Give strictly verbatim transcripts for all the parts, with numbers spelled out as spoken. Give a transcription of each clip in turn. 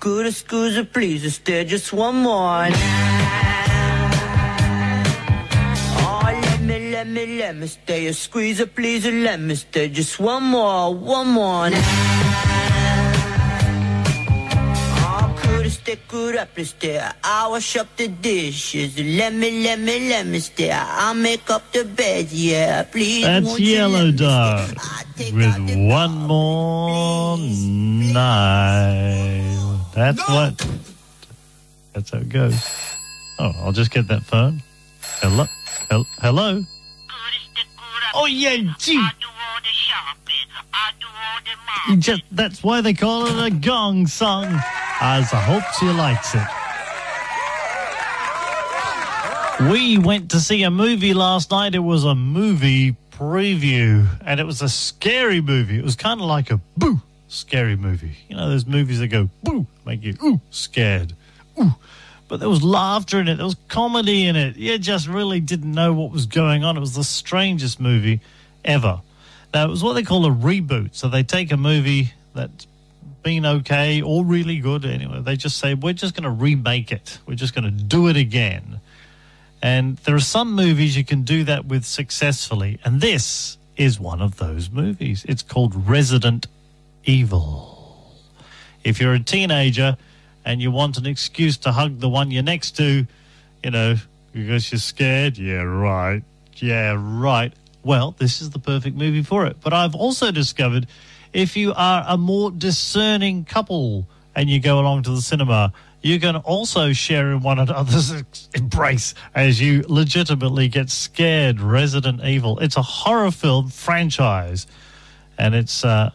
could, excuse, please, stay just one more night. Oh, let me, let me, let me stay. Squeeze, please, let me stay just one more, one more night. Oh, could stay, could I please stay? I wash up the dishes. Let me, let me, let me stay. I'll make up the bed, yeah, please. That's Yellow Dog with One More Night. That's what. That's how it goes. Oh, I'll just get that phone. Hello, Hel- hello. Oh yeah, gee. You just that's why they call it a gong song. As I hope she likes it. We went to see a movie last night. It was a movie preview, and it was a scary movie. It was kind of like a boo scary movie. You know, those movies that go boo, make you ooh scared, ooh. But there was laughter in it. There was comedy in it. You just really didn't know what was going on. It was the strangest movie ever. Now, it was what they call a reboot. So they take a movie that's been okay or really good. Anyway, they just say, we're just going to remake it. We're just going to do it again. And there are some movies you can do that with successfully. And this is one of those movies. It's called Resident Evil. If you're a teenager and you want an excuse to hug the one you're next to, you know, because you're scared, yeah, right, yeah, right. Well, this is the perfect movie for it. But I've also discovered if you are a more discerning couple and you go along to the cinema, you can also share in one another's embrace as you legitimately get scared. Resident Evil. It's a horror film franchise, and it's, uh,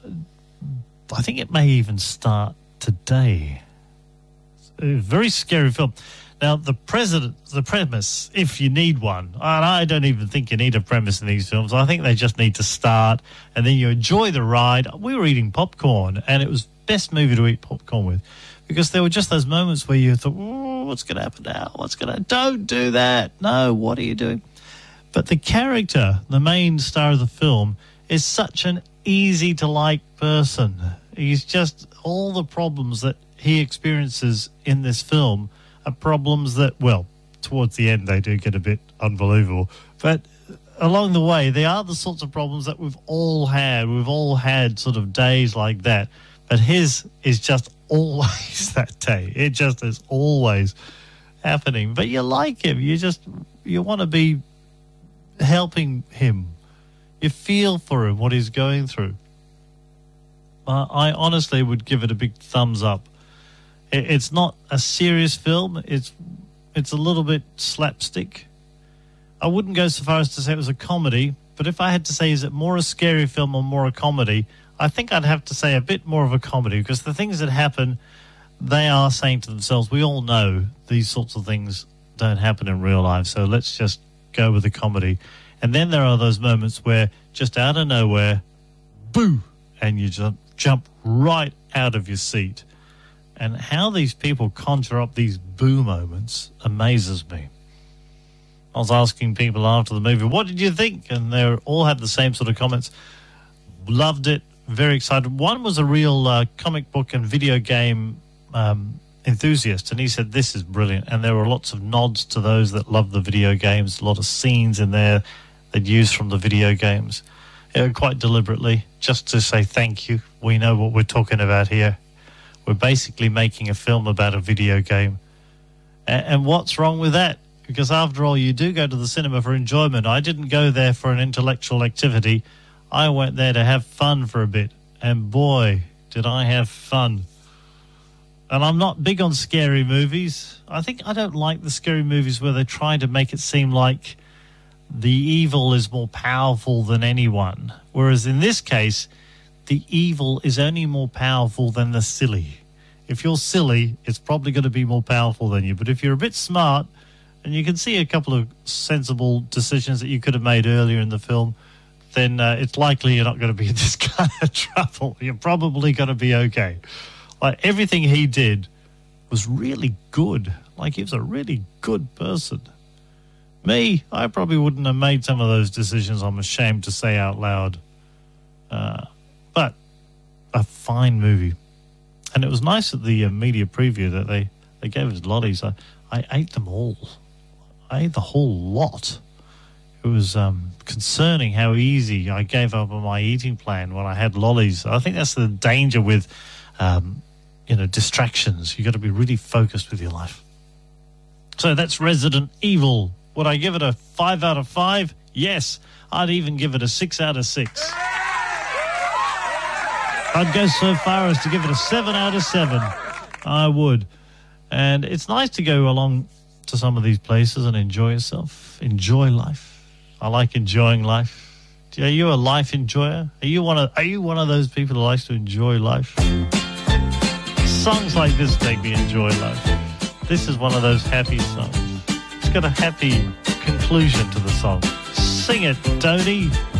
I think it may even start today. It's a very scary film. Now, the president, the premise, if you need one, and I don't even think you need a premise in these films. I think they just need to start, and then you enjoy the ride. We were eating popcorn, and it was best movie to eat popcorn with, because there were just those moments where you thought, oh, what's going to happen now? What's going to... Don't do that. No, what are you doing? But the character, the main star of the film, is such an easy-to-like person. He's just... all the problems that he experiences in this film are problems that, well, towards the end they do get a bit unbelievable. But along the way, they are the sorts of problems that we've all had. We've all had sort of days like that. But his is just always that day. It just is always happening. But you like him. You just, you want to be helping him. You feel for him, what he's going through. Uh, I honestly would give it a big thumbs up. It, it's not a serious film. It's it's a little bit slapstick. I wouldn't go so far as to say it was a comedy, but if I had to say, is it more a scary film or more a comedy, I think I'd have to say a bit more of a comedy, because the things that happen, they are saying to themselves, we all know these sorts of things don't happen in real life, so let's just go with the comedy. And then there are those moments where just out of nowhere, boo, and you just jump right out of your seat. And how these people conjure up these boo moments amazes me. I was asking people after the movie, what did you think? And they all had the same sort of comments. Loved it, very excited. One was a real uh, comic book and video game um, enthusiast, and he said, this is brilliant. And there were lots of nods to those that love the video games, a lot of scenes in there that use from the video games, uh, quite deliberately, just to say thank you. We know what we're talking about here. We're basically making a film about a video game. And, and what's wrong with that? Because after all, you do go to the cinema for enjoyment. I didn't go there for an intellectual activity. I went there to have fun for a bit. And boy, did I have fun. And I'm not big on scary movies. I think I don't like the scary movies where they try to make it seem like the evil is more powerful than anyone. Whereas in this case, the evil is only more powerful than the silly. If you're silly, it's probably going to be more powerful than you. But if you're a bit smart, and you can see a couple of sensible decisions that you could have made earlier in the film, then uh, it's likely you're not going to be in this kind of trouble. You're probably going to be okay. Like, everything he did was really good. Like, he was a really good person. Me, I probably wouldn't have made some of those decisions, I'm ashamed to say out loud. Uh, but a fine movie. And it was nice at the uh, media preview that they, they gave us lollies. I, I ate them all. I ate the whole lot. It was um, concerning how easy I gave up on my eating plan when I had lollies. I think that's the danger with, um, you know, distractions. You've got to be really focused with your life. So that's Resident Evil. Would I give it a five out of five? Yes. I'd even give it a six out of six. I'd go so far as to give it a seven out of seven. I would. And it's nice to go along to some of these places and enjoy yourself. Enjoy life. I like enjoying life. Are you a life enjoyer? Are you one of, are you one of those people who likes to enjoy life? Songs like this make me enjoy life. This is one of those happy songs. It's got a happy conclusion to the song. Sing it, Tony.